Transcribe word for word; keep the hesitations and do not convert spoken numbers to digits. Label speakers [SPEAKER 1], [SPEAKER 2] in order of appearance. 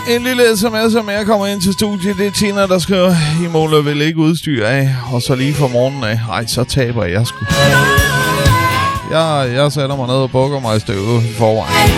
[SPEAKER 1] En lille sms, som jeg kommer ind til studiet. Det er Tina, der skriver, I måler vel ikke udstyr af, og så lige for morgenen af. Ej, så taber jeg sgu. Jeg, jeg sætter mig ned og bukker mig i støvet i forvejen.